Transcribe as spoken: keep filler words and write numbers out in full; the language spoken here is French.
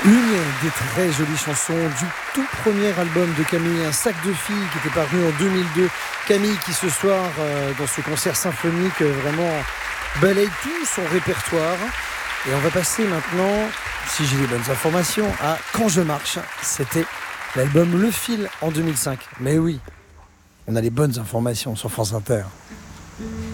Une des très jolies chansons du tout premier album de Camille, Un sac de filles, qui était paru en deux mille deux. Camille qui ce soir, euh, dans ce concert symphonique, euh, vraiment balaye tout son répertoire. Et on va passer maintenant, si j'ai les bonnes informations, à Quand je marche. C'était l'album Le Fil en deux mille cinq. Mais oui, on a les bonnes informations sur France Inter.